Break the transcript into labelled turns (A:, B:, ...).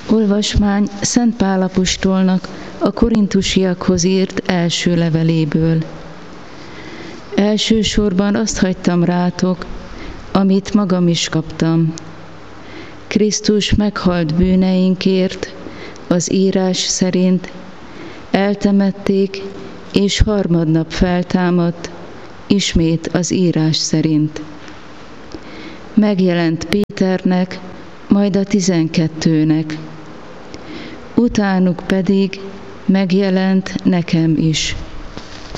A: Olvasmány Szent Pál apostolnak a korintusiakhoz írt első leveléből. Elsősorban azt hagytam rátok, amit magam is kaptam. Krisztus meghalt bűneinkért, az írás szerint, eltemették, és harmadnap feltámadt, ismét az írás szerint. Megjelent Péternek, majd a 12-nek. Utánuk pedig megjelent nekem is.